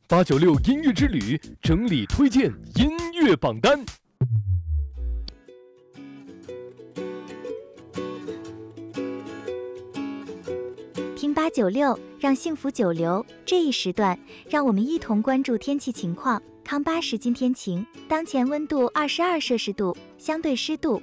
896音乐之旅整理推荐音乐榜单。 听896，让幸福久留。这一时段，让我们一同关注天气情况。康巴时今天晴，当前温度22摄氏度，相对湿度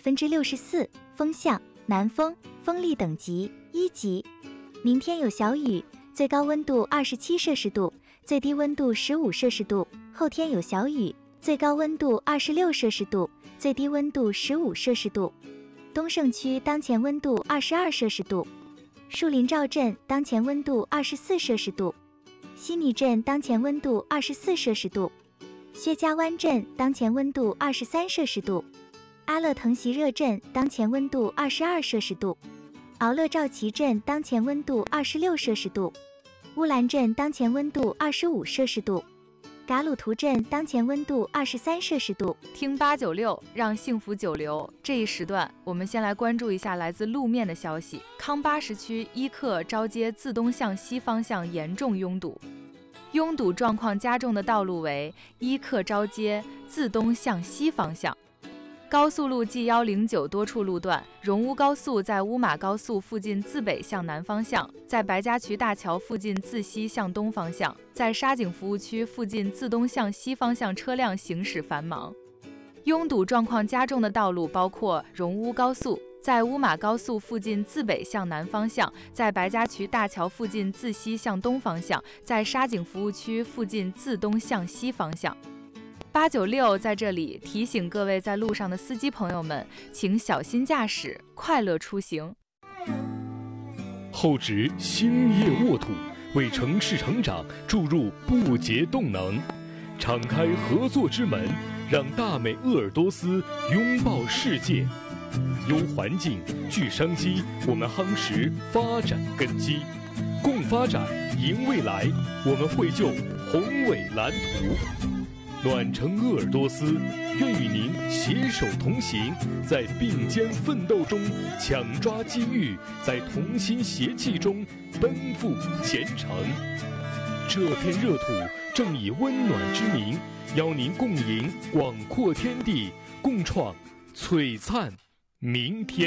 64%，风向南风，风力等级1级。明天有小雨，最高温度27摄氏度，最低温度15摄氏度。后天有小雨，最高温度26摄氏度，最低温度15摄氏度。东胜区当前温度22摄氏度。树林赵镇当前温度24摄氏度，西米镇当前温度24摄氏度，薛家湾镇当前温度23摄氏度，阿勒腾席热镇当前温度22摄氏度，敖勒赵旗镇当前温度26摄氏度，乌兰镇当前温度25摄氏度，嘎鲁图镇当前温度23摄氏度。 听896，让幸福久留。这一时段，我们先来关注一下来自路面的消息。康巴什区伊克昭街自东向西方向严重拥堵，拥堵状况加重的道路为伊克昭街自东向西方向。高速路 G109 多处路段，荣乌高速在乌马高速附近自北向南方向，在白家渠大桥附近自西向东方向，在沙井服务区附近自东向西方向车辆行驶繁忙。拥堵状况加重的道路包括荣乌高速在乌马高速附近自北向南方向，在白家渠大桥附近自西向东方向，在沙井服务区附近自东向西方向。896在这里提醒各位在路上的司机朋友们，请小心驾驶，快乐出行。 厚植兴业沃土，为城市成长注入不竭动能，敞开合作之门，让大美鄂尔多斯拥抱世界。优环境，聚商机，我们夯实发展根基，共发展，赢未来。我们绘就宏伟蓝图。暖城鄂尔多斯，愿与您携手同行，在并肩奋斗中抢抓机遇，在同心协气中奔赴前程。这片热土正以温暖之名，邀您共迎广阔天地，共创璀璨明天。